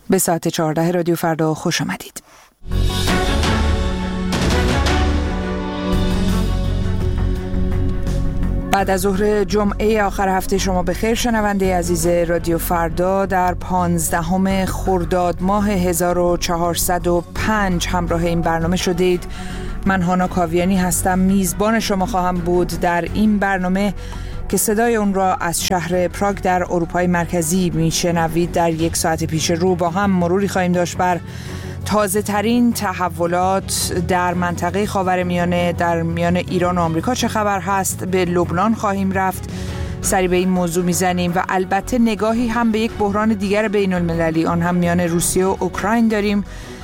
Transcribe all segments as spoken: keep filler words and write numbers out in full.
به ساعت چهارده رادیو فردا خوش آمدید. بعد از ظهر جمعه آخر هفته شما بخیر شنونده عزیز رادیو فردا. در پانزدهم خرداد ماه هزار و چهارصد و پنج همراه این برنامه شدید. من هانا کاویانی هستم، میزبان شما خواهم بود در این برنامه که صدای اون را از شهر پراگ در اروپای مرکزی میشنوید. در یک ساعت پیش رو با هم مروری خواهیم داشت بر تازه ترین تحولات در منطقه خاورمیانه، در میان ایران و آمریکا چه خبر هست. به لبنان خواهیم رفت، سری به این موضوع میزنیم و البته نگاهی هم به یک بحران دیگر بین المللی، آن هم میان روسیه و اوکراین داریم.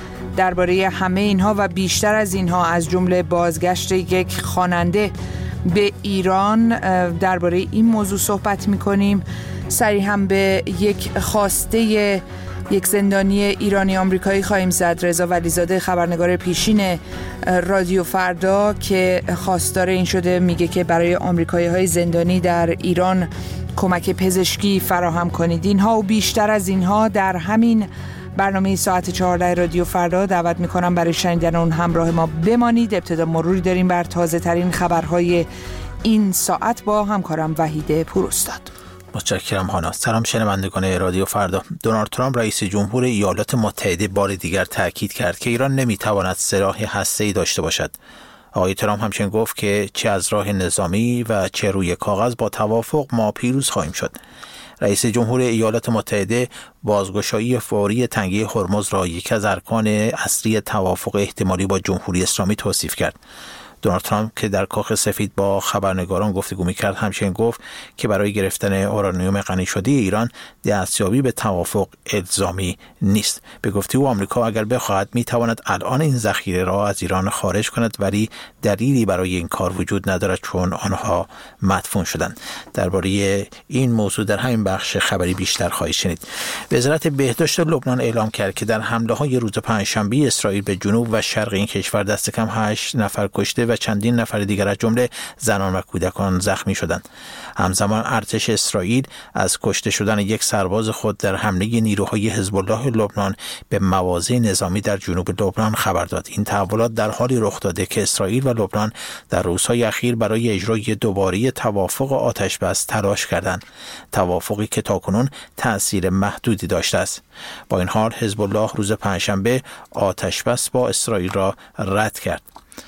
درباره همه اینها و بیشتر از اینها، از جمله بازگشت یک خواننده به ایران، درباره این موضوع صحبت میکنیم. سری هم به یک خواسته یک زندانی ایرانی آمریکایی خواهیم زد، رضا ولیزاده خبرنگار پیشین رادیو فردا که خواستار این شده، میگه که برای آمریکایی‌های زندانی در ایران کمک پزشکی فراهم کنید. اینها و بیشتر از اینها در همین برنامه ساعت چهارده رادیو فردا. دعوت میکنم برای شنیدن اون همراه ما بمانید. ابتدا مروری داریم بر تازه ترین خبرهای این ساعت با همکارم وحید پوراستاد. متشکرم هانا. سلام شنوندگان رادیو فردا. دونالد ترامپ رئیس جمهور ایالات متحده بار دیگر تاکید کرد که ایران نمیتواند سلاح هسته‌ای داشته باشد. آقای ترامپ همچنین گفت که چه از راه نظامی و چه روی کاغذ با توافق ما پیروز خواهیم شد. رئیس جمهور ایالات متحده بازگشایی فوری تنگه هرمز را یکی از ارکان اصلی توافق احتمالی با جمهوری اسلامی توصیف کرد. دونالد ترامپ که در کاخ سفید با خبرنگاران گفتگو می‌کرد همچنین گفت که برای گرفتن اورانیوم غنی شده ایران دستیابی به توافق الزامی نیست. به گفته او آمریکا اگر بخواهد می‌تواند الان این ذخیره را از ایران خارج کند، ولی دلیلی برای این کار وجود ندارد چون آنها مدفون شدند. درباره این موضوع در همین بخش خبری بیشتر خواهید شنید. وزارت بهداشت لبنان اعلام کرد که در حمله‌های روز پنجشنبه اسرائیل به جنوب و شرق این کشور دست کم هشت نفر کشته و چندین نفر دیگر از جمله زنان و کودکان زخمی شدند. همزمان ارتش اسرائیل از کشته شدن یک سرباز خود در حمله نیروهای حزب الله لبنان به مواضع نظامی در جنوب لبنان خبر داد. این تحولات در حالی رخ داده که اسرائیل و لبنان در روزهای اخیر برای اجرای دوباره توافق آتش بس تلاش کردند، توافقی که تاکنون تأثیر محدودی داشته است. با این حال حزب الله روز پنجشنبه آتش بس با اسرائیل را رد کرد.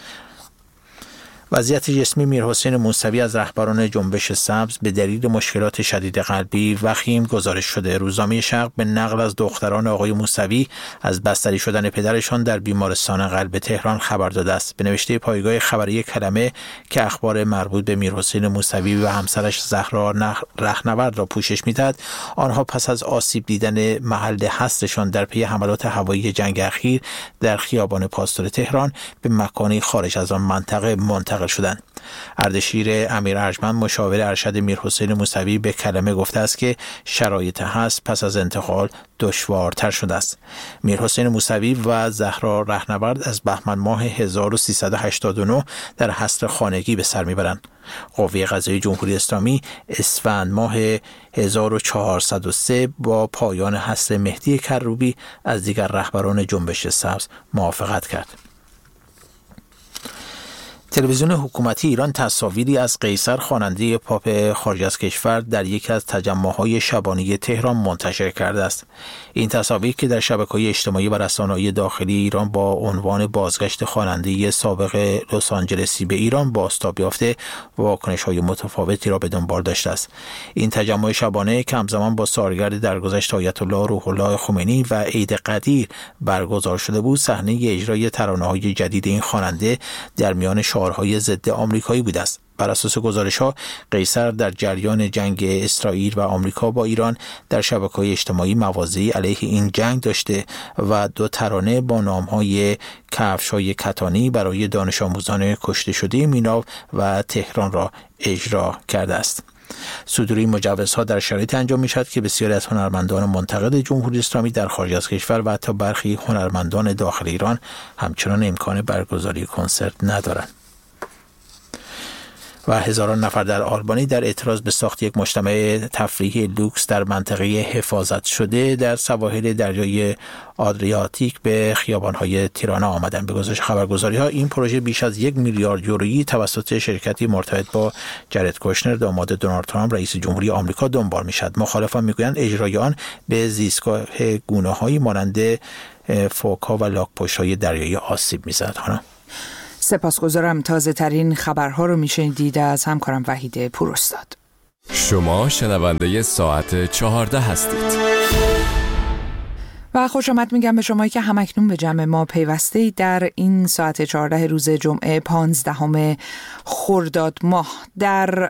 وضعیت جسمی میرحسین موسوی از رهبران جنبش سبز به دلیل مشکلات شدید قلبی وخیم گزارش شده. روزنامه شرق به نقل از دختران آقای موسوی از بستری شدن پدرشان در بیمارستان قلب تهران خبر داده است. به نوشته پایگاه خبری کلمه که اخبار مربوط به میرحسین موسوی و همسرش زهرا رهنورد را پوشش میدهد، آنها پس از آسیب دیدن محل هستشان در پی حملات هوایی جنگ اخیر در خیابان پاستور تهران به مکانی خارج از آن منطقه منتقل شدند. اردشیر امیر ارجمند مشاور ارشد میرحسین موسوی به کلمه گفته است که شرایط هست پس از انتقال دشوارتر شده است. میرحسین موسوی و زهرا رهنورد از بهمن ماه هزار و سیصد و هشتاد و نه در حصر خانگی به سر میبرند. قوه قضاییه جمهوری اسلامی اسفند ماه هزار و چهارصد و سه با پایان حصر مهدی کروبی از دیگر رهبران جنبش سبز موافقت کرد. تلویزیون حکومتی ایران تصاویری از قیصر خواننده پاپ خارج از کشور در یکی از تجمع‌های شبانه تهران منتشر کرده است. این تصاویر که در شبکه‌های اجتماعی و رسانه‌های داخلی ایران با عنوان بازگشت خواننده سابق لس آنجلسی به ایران بازتاب یافته، واکنش‌های متفاوتی را به دنبال داشته است. این تجمع شبانه که همزمان با سالگرد درگذشت آیت الله روح الله خمینی و عید قدیر برگزار شده بود، صحنه اجرای ترانه‌های جدید این خواننده در میان شعارهای ضد آمریکایی بوده است. بر اساس گزارش‌ها قیصر در جریان جنگ اسرائیل و آمریکا با ایران در شبکه‌های اجتماعی مواضعی علیه این جنگ داشته و دو ترانه با نام‌های کفش‌های کتانی برای دانش آموزان کشته شده میناو و تهران را اجرا کرده است. صدور این مجوزها در شرایطی انجام می‌شود که بسیاری از هنرمندان منتقد جمهوری اسلامی در خارج از کشور و حتی برخی هنرمندان داخل ایران همچنان امکان برگزاری کنسرت ندارند. و هزاران نفر در آلبانی در اعتراض به ساخت یک مجتمع تفریحی لوکس در منطقه حفاظت شده در سواحل دریای آدریاتیک به خیابان‌های تیرانا آمدند. به گزارش خبرگزاری‌ها این پروژه بیش از یک میلیارد یورویی توسط شرکتی مرتبط با جرد کوشنر داماد دونالد ترامپ رئیس جمهوری آمریکا دنبال می‌شود. مخالفان می‌گویند اجرای آن به زیستگاه گونه‌هایی مانند فوک‌ها و لاک‌پشت‌های دریایی آسیب می‌زند. هانا سپاسگزارم. تازه ترین خبرها رو میشنیدید از همکارم وحید پوراستاد. شما شنونده ساعت چهارده هستید. و خوش آمد میگم به شمایی که همکنون به جمع ما پیوسته در این ساعت چهارده روز جمعه پانزدهم خرداد ماه. در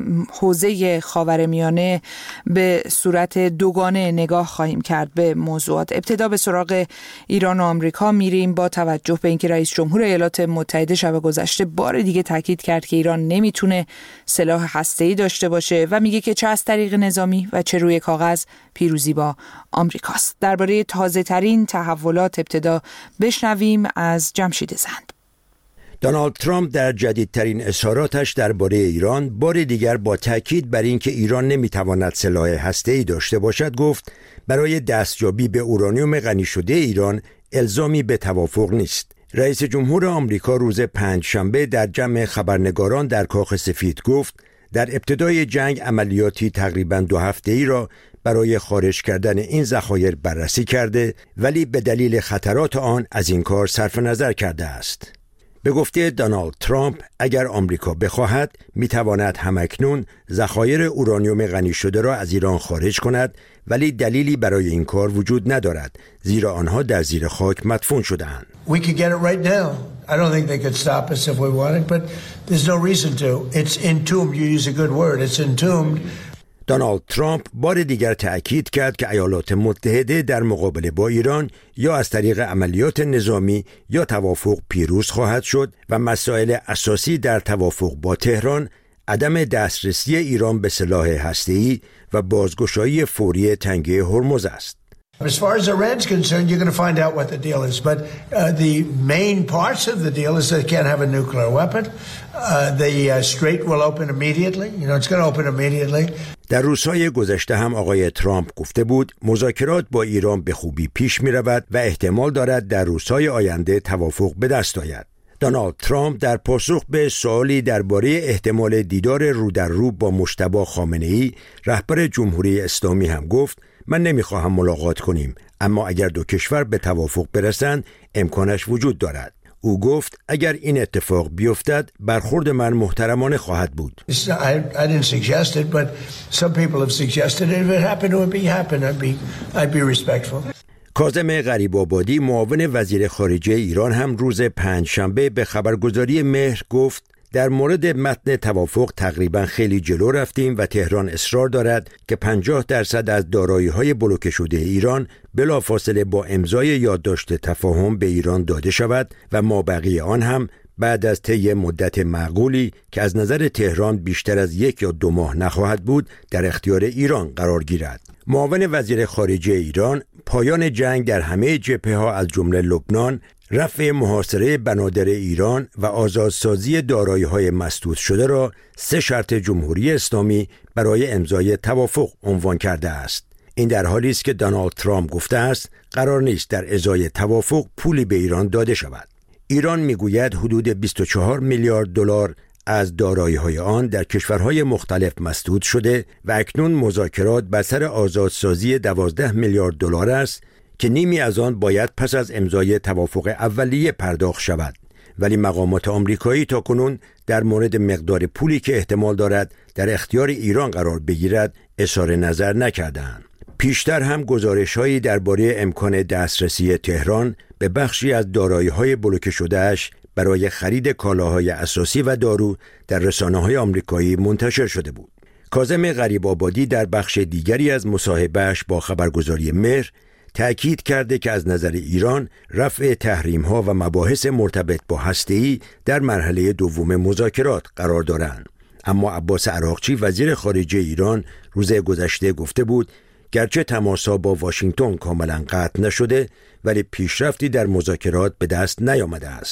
حوزه خاورمیانه به صورت دوگانه نگاه خواهیم کرد به موضوعات. ابتدا به سراغ ایران و آمریکا میریم با توجه به اینکه رئیس جمهور ایالات متحده شب گذشته بار دیگه تاکید کرد که ایران نمیتونه سلاح هسته‌ای داشته باشه و میگه که چه از طریق نظامی و چه روی کاغذ پیروزی با آمریکاست. درباره تازه ترین تحولات ابتدا بشنویم از جمشید زند. دونالد ترامپ در جدیدترین اظهاراتش درباره ایران بار دیگر با تاکید بر اینکه ایران نمیتواند سلاح هسته‌ای داشته باشد گفت برای دستیابی به اورانیوم غنی شده ایران الزامی به توافق نیست. رئیس جمهور آمریکا روز پنجشنبه در جمع خبرنگاران در کاخ سفید گفت در ابتدای جنگ عملیاتی تقریباً دو هفته‌ای را برای خارج کردن این ذخایر بررسی کرده ولی به دلیل خطرات آن از این کار صرف نظر کرده است. به گفته دونالد ترامپ اگر آمریکا بخواهد میتواند همکنون ذخایر اورانیوم غنی شده را از ایران خارج کند ولی دلیلی برای این کار وجود ندارد زیرا آنها در زیر خاک مدفون شده‌اند. We could get it right now. I don't think they could stop us if we wanted, but there's no reason to. It's entombed. You use a good word. It's entombed. دونالد ترامپ بار دیگر تأکید کرد که ایالات متحده در مقابله با ایران یا از طریق عملیات نظامی یا توافق پیروز خواهد شد و مسائل اساسی در توافق با تهران عدم دسترسی ایران به سلاح هسته‌ای و بازگشایی فوری تنگه هرمز است. As far as Iran's concerned, you're going to find out what the deal is. But uh, the main parts of the deal is they can't have a nuclear weapon. Uh, the uh, strait will open immediately. You know, it's going to open immediately. در روزهای گذشته هم آقای ترامپ گفته بود مذاکرات با ایران به خوبی پیش می رود و احتمال دارد در روزهای آینده توافق به دست آید. دونالد ترامپ در پاسخ به سوالی درباره احتمال دیدار رو در رو با مجتبی خامنه‌ای رهبر جمهوری اسلامی هم گفت من نمیخواهم ملاقات کنیم اما اگر دو کشور به توافق برسند امکانش وجود دارد. او گفت اگر این اتفاق بیفتد برخورد من محترمانه خواهد بود. I, I didn't suggest it, but some people have suggested it. If it happened, it would be happen. I'd be, I'd be respectful. کاظم غریب‌آبادی معاون وزیر خارجه ایران هم روز پنجشنبه به خبرگزاری مهر گفت در مورد متن توافق تقریبا خیلی جلو رفتیم و تهران اصرار دارد که پنجاه درصد از دارایی‌های بلوکه شده ایران بلافاصله با امضای یادداشت تفاهم به ایران داده شود و مابقی آن هم بعد از طی مدت معقولی که از نظر تهران بیشتر از یک یا دو ماه نخواهد بود در اختیار ایران قرار گیرد. معاون وزیر خارجه ایران پایان جنگ در همه جبهه‌ها از جمله لبنان، رفع محاصره بنادر ایران و آزادسازی دارایی‌های مسدود شده را سه شرط جمهوری اسلامی برای امضای توافق عنوان کرده است. این در حالی است که دونالد ترامپ گفته است قرار نیست در ازای توافق پولی به ایران داده شود. ایران میگوید حدود بیست و چهار میلیارد دلار از دارایی‌های آن در کشورهای مختلف مسدود شده و اکنون مذاکرات بر سر آزادسازی دوازده میلیارد دلار است که نیمی از آن باید پس از امضای توافق اولیه پرداخت شود، ولی مقامات آمریکایی تاکنون در مورد مقدار پولی که احتمال دارد در اختیار ایران قرار بگیرد اظهار نظر نکردند. پیشتر هم گزارش‌هایی درباره امکان دسترسی تهران به بخشی از دارایی‌های بلوکه شده‌اش برای خرید کالاهای اساسی و دارو در رسانه‌های آمریکایی منتشر شده بود. کاظم غریب‌آبادی در بخش دیگری از مصاحبه‌اش با خبرگزاری مهر تأکید کرده که از نظر ایران رفع تحریم‌ها و مباحث مرتبط با هسته‌ای در مرحله دوم مذاکرات قرار دارند. اما عباس عراقچی وزیر خارجه ایران روز گذشته گفته بود گرچه تماس‌ها با واشنگتن کاملا قطع نشده ولی پیشرفتی در مذاکرات به دست نیامده است.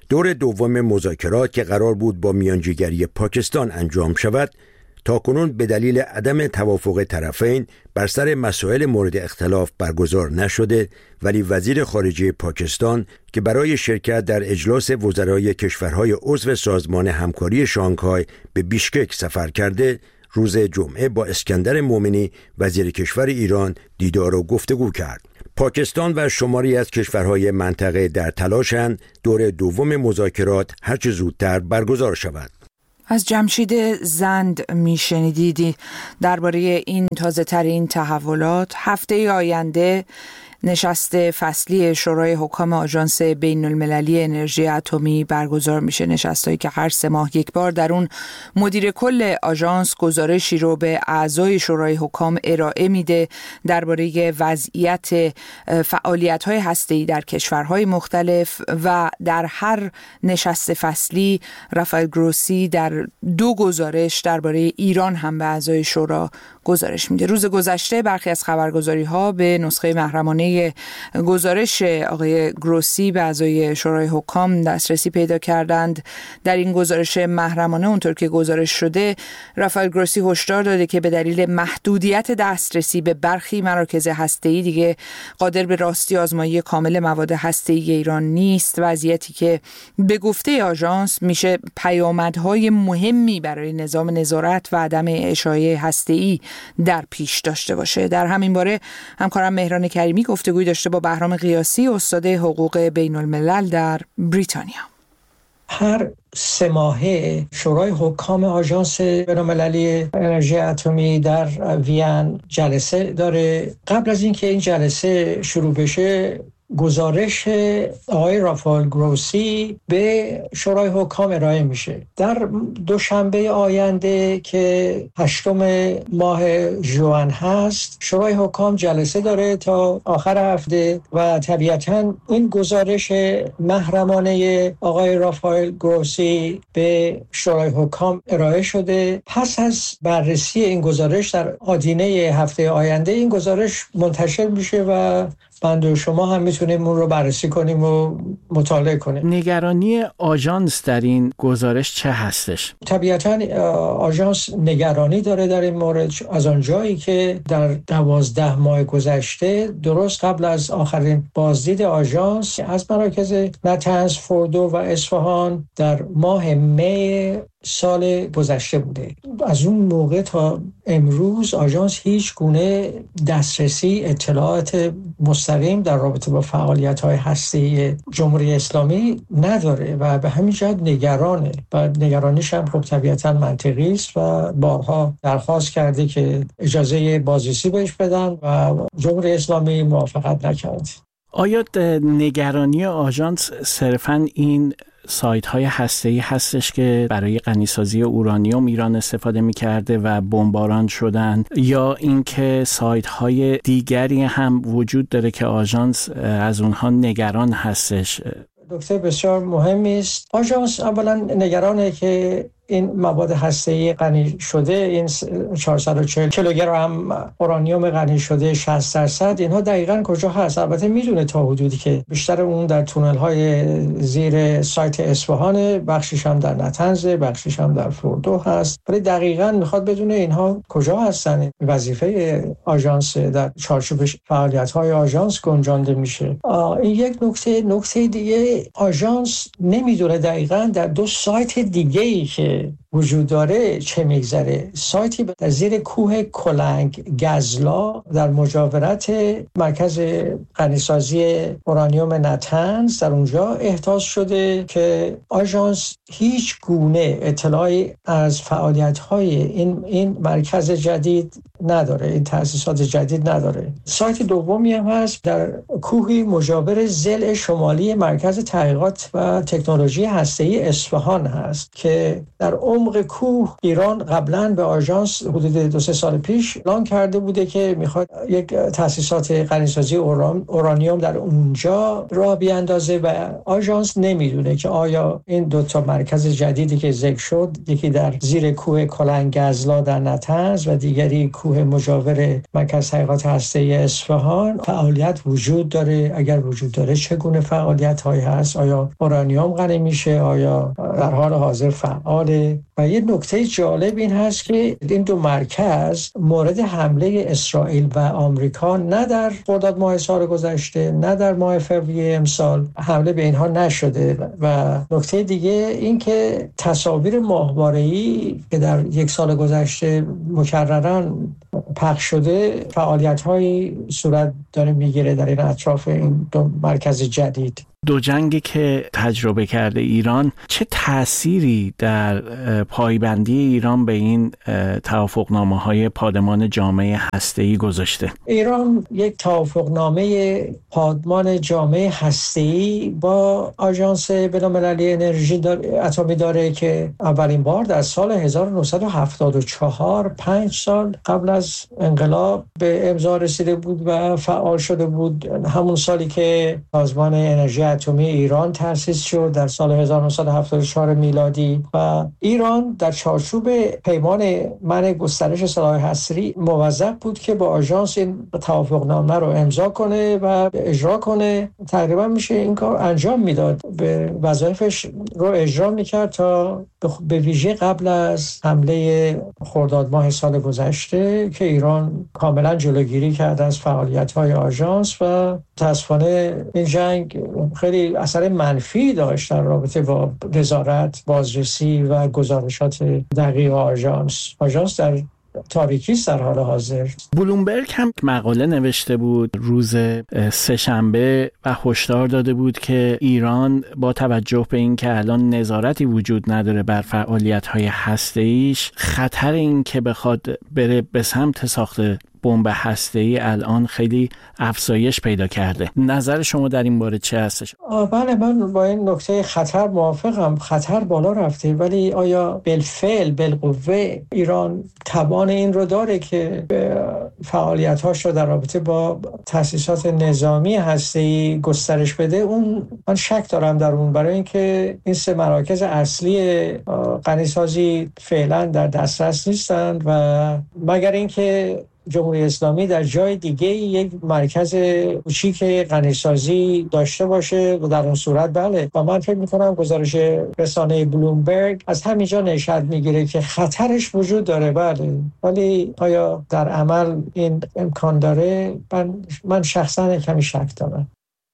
دور دوم مذاکرات که قرار بود با میانجیگری پاکستان انجام شود تاکنون به دلیل عدم توافق طرفین بر سر مسائل مورد اختلاف برگزار نشده، ولی وزیر خارجه پاکستان که برای شرکت در اجلاس وزرای کشورهای عضو سازمان همکاری شانگهای به بیشکک سفر کرده، روز جمعه با اسکندر مومنی وزیر کشور ایران دیدار و گفتگو کرد. پاکستان و شماری از کشورهای منطقه در تلاشند دور دوم مذاکرات هرچه زودتر برگزار شود. از جمشید زند میشنیدید درباره این تازه ترین تحولات. هفته آینده نشست فصلی شورای حکام آژانس بین المللی انرژی اتمی برگزار میشه. نشستایی که هر سه ماه یک بار در اون مدیر کل آژانس گزارشی رو به اعضای شورای حکام ارائه میده درباره وضعیت فعالیت‌های هسته‌ای در کشورهای مختلف و در هر نشست فصلی رافائل گروسی در دو گزارش درباره ایران هم به اعضای شورا گزارش میده. روز گذشته برخی از خبرگزاری‌ها به نسخه محرمانه گزارش آقای گروسی به اعضای شورای حکام دسترسی پیدا کردند. در این گزارش محرمانه اونطور که گزارش شده، رافائل گروسی هشدار داده که به دلیل محدودیت دسترسی به برخی مراکز هسته‌ای دیگه قادر به راستی آزمایی کامل مواد هسته‌ای ایران نیست، وضعیتی که به گفته آژانس میشه پیامدهای مهمی برای نظام نظارت و عدم اشاعه هسته‌ای در پیش داشته باشه. در همین باره همکارم مهران کریمی گفتگوی داشته با بهرام قیاسی، استاد حقوق بین الملل در بریتانیا. هر سه ماهه شورای حکام آژانس بین‌المللی انرژی اتمی در وین جلسه داره. قبل از اینکه این جلسه شروع بشه گزارش آقای رافائل گروسی به شورای حکام ارائه میشه. در دوشنبه آینده که هشتم ماه ژوئن هست شورای حکام جلسه داره تا آخر هفته و طبیعتاً این گزارش محرمانه آقای رافائل گروسی به شورای حکام ارائه شده. پس از بررسی این گزارش در آدینه هفته آینده این گزارش منتشر میشه و بنده و شما هم میتونیم اون رو بررسی کنیم و مطالعه کنیم. نگرانی آژانس در این گزارش چه هستش؟ طبیعتاً آژانس نگرانی داره در این مورد از آنجایی که در دوازده ماه گذشته درست قبل از آخرین بازدید آژانس از مراکز نتنز، فوردو و اصفهان در ماه می سال گذشته بوده. از اون موقع تا امروز آژانس هیچ گونه دسترسی اطلاعات مستقیم در رابطه با فعالیت‌های هسته‌ای جمهوری اسلامی نداره و به همین جهت نگرانه و نگرانیش هم خب طبیعتاً منطقی است و بارها درخواست کرده که اجازه بازرسی بهش بدن و جمهوری اسلامی موافقت نکرد. آیا نگرانی آژانس صرفاً این سایت های هسته‌ای هستش که برای غنیسازی اورانیوم ایران استفاده می‌کرده و بمباران شدن، یا اینکه سایت های دیگری هم وجود داره که آژانس از اونها نگران هستش؟ نکته بسیار مهمی است. آژانس اولا نگرانه که این مواد هسته‌ای غنی شده، این چهارصد و چهل کیلوگرم اورانیوم غنی شده شصت درصد، اینها دقیقاً کجا هست؟ البته میدونه تا حدودی که بیشتر اون در تونل‌های زیر سایت اصفهان، بخشش هم در نتنز، بخشش هم در فوردو هست، ولی دقیقاً میخواد بدونه اینها کجا هستن. وظیفه آژانس در چارچوب فعالیت‌های آژانس گنجانده میشه. این یک نکته. نکته دیگه، آژانس نمیدونه دقیقاً در دو سایت دیگه‌ای که وجود داره چه میگذره. سایتی در زیر کوه کلنگ گزلا در مجاورت مرکز غنیسازی اورانیوم نتنز در اونجا احداث شده که آژانس هیچ گونه اطلاعی از فعالیت‌های این این مرکز جدید نداره، این تأسیسات جدید نداره. سایت دومی هم هست در کوهی مجاور ضلع شمالی مرکز تحقیقات و تکنولوژی هسته‌ای اصفهان هست که در عمق عمق کوه ایران قبلا به آژانس حدود دو سه سال پیش اعلام کرده بوده که میخواد یک تأسیسات غنیسازی اورانیوم در اونجا راه بیاندازه و آژانس نمیدونه که آیا این دو تا مرکز جدیدی که ذکر شد، یکی در زیر کوه کلنگزلا در نطنز و دیگری کوه مجاور مرکز تحقیقات هسته‌ای اصفهان، فعالیت وجود داره؟ اگر وجود داره چگونه فعالیت‌هایی هست؟ آیا اورانیوم غنی میشه؟ آیا در حال حاضر فعاله؟ و یه نکته جالب این هست که این دو مرکز مورد حمله اسرائیل و آمریکا نه در خرداد ماه سال گذشته نه در ماه فوریه امسال حمله به اینها نشده. و نکته دیگه این که تصاویر ماهواره‌ای که در یک سال گذشته مکرراً پخش شده، فعالیت‌هایی صورت داره میگیره در این اطراف این دو مرکز جدید. دو جنگی که تجربه کرده ایران چه تأثیری در پایبندی ایران به این توافقنامه‌های پادمان جامعه هسته‌ای گذاشته؟ ایران یک توافقنامه پادمان جامعه هسته‌ای با آژانس بین‌المللی انرژی اتمی داره که اولین بار در سال هزار و نهصد و هفتاد و چهار، پنج سال قبل از انقلاب به امضا رسیده بود و فعال شده بود. همون سالی که سازمان انرژی اتمی ایران تأسیس شد در سال هزار و نهصد و هفتاد و چهار میلادی و ایران در چارچوب پیمان منع گسترش سلاح هسته‌ای موظف بود که با آژانس این توافقنامه رو امضا کنه و اجرا کنه. تقریبا میشه این کار انجام میداد، به وظایفش رو اجرا میکرد تا به ویژه قبل از حمله خرداد ماه سال گذشته که ایران کاملا جلوگیری کرد از فعالیت‌های آژانس و متأسفانه این جنگ خیلی اثر منفی داشت در رابطه با نظارت، بازرسی و گزارشات دقیق آژانس. آژانس در تاریکی است در حال حاضر. بلومبرگ هم مقاله نوشته بود روز سه‌شنبه و هشدار داده بود که ایران با توجه به این که الان نظارتی وجود نداره بر فعالیت‌های هسته‌ایش، خطر این که بخواد بره به سمت ساخت بمب هسته‌ای الان خیلی افزایش پیدا کرده. نظر شما در این باره چه هستش؟ بله، من با این نکته خطر موافقم. خطر بالا رفته، ولی آیا بالفعل بالقوه ایران توان این رو داره که فعالیت‌هاش رو در رابطه با تأسیسات نظامی هسته‌ای گسترش بده؟ اون من شک دارم در اون، برای اینکه این سه مراکز اصلی غنیسازی فعلا در دسترس نیستند و مگر اینکه جمهوری اسلامی در جای دیگه یک مرکز کوچیک غنیسازی داشته باشه و در اون صورت بله. و من فکر می‌کنم گزارش رسانه بلومبرگ از همینجا نشأت میگیره که خطرش وجود داره بله، ولی آیا در عمل این امکان داره؟ من, من شخصا کمی شک دارم.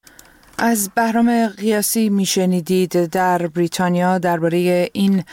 از بهرام قیاسی میشنیدید در بریتانیا درباره این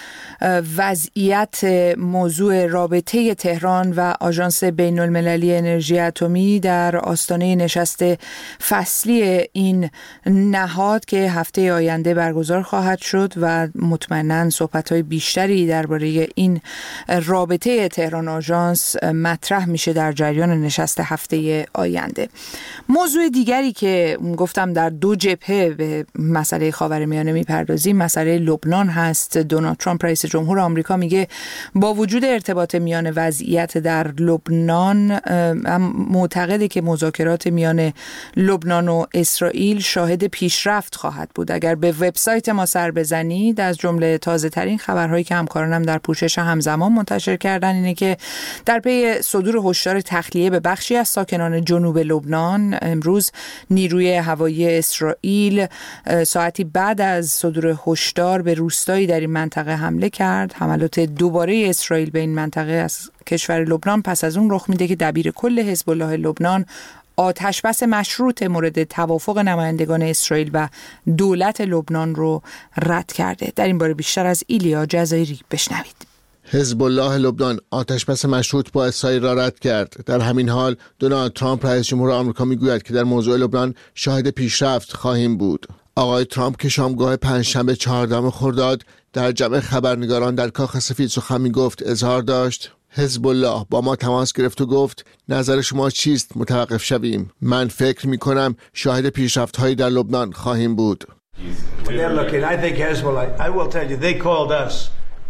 وضعیت موضوع رابطه تهران و آژانس بین‌المللی انرژی اتمی در آستانه نشست فصلی این نهاد که هفته آینده برگزار خواهد شد و مطمئناً صحبت‌های بیشتری درباره این رابطه تهران آژانس مطرح میشه در جریان نشست هفته آینده. موضوع دیگری که گفتم در دو جبهه به مسئله خاورمیانه میپردازیم مسئله لبنان هست. دونالد ترامپ رئیس جمهور آمریکا میگه با وجود ارتباط میان وضعیت در لبنان معتقده که مذاکرات میان لبنان و اسرائیل شاهد پیشرفت خواهد بود. اگر به وبسایت ما سر بزنید از جمله تازه ترین خبرهایی که همکارانم در پوشش همزمان منتشر کردن اینه که در پی صدور هشدار تخلیه به بخشی از ساکنان جنوب لبنان امروز نیروی هوایی اسرائیل ساعتی بعد از صدور هشدار به روستایی در این منطقه حمله کرد. حملات دوباره اسرائیل به این منطقه از کشور لبنان پس از اون رخ میده که دبیر کل حزب الله لبنان آتشبس مشروط مورد توافق نمایندگان اسرائیل و دولت لبنان رو رد کرده. در این باره بیشتر از ایلیا جزایری بشنوید. حزب الله لبنان آتشبس مشروط با اسرائیل را رد کرد. در همین حال دونالد ترامپ رئیس جمهور آمریکا میگوید که در موضوع لبنان شاهد پیشرفت خواهیم بود. آقای ترامپ که شامگاه پنجشنبه چهاردهم خرداد در جمع خبرنگاران در کاخ سفید سخن میگفت اظهار داشت: حزب الله با ما تماس گرفت و گفت نظر شما چیست متوقف شویم. من فکر میکنم شاهد پیشرفت‌هایی در لبنان خواهیم بود.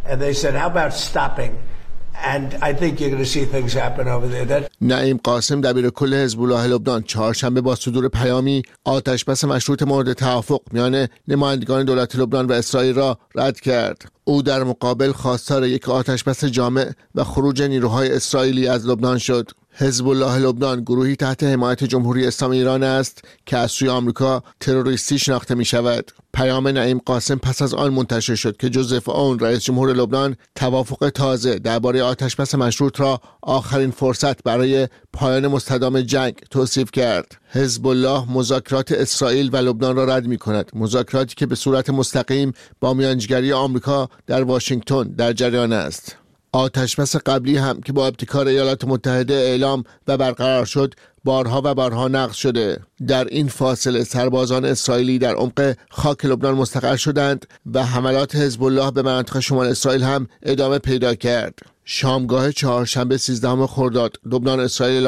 and they said, how about stopping? And I think you're going to see things happen over there. That... نعیم قاسم دبیر کل حزب الله لبنان چهارشنبه با صدور پیامی آتشبس مشروط مورد توافق میان نمایندگان دولت لبنان و اسرائیل را رد کرد. او در مقابل خواستار یک آتشبس جامع و خروج نیروهای اسرائیلی از لبنان شد. حزب الله لبنان گروهی تحت حمایت جمهوری اسلامی ایران است که از سوی آمریکا تروریستی شناخته می شود. پیام نعیم قاسم پس از آن منتشر شد که جوزف اون رئیس جمهور لبنان توافق تازه درباره آتشبس مشروط را آخرین فرصت برای پایان مستدام جنگ توصیف کرد. حزب الله مذاکرات اسرائیل و لبنان را رد می کند، مذاکراتی که به صورت مستقیم با میانجیگری آمریکا در واشنگتن در جریان است. آتشبس قبلی هم که با ابتکار ایالات متحده اعلام و برقرار شد بارها و بارها نقض شده. در این فاصله سربازان اسرائیلی در عمق خاک لبنان مستقر شدند و حملات حزب الله به مناطق شمال اسرائیل هم ادامه پیدا کرد. شامگاه چهارشنبه سیزدهم خرداد لبنان اسرائیل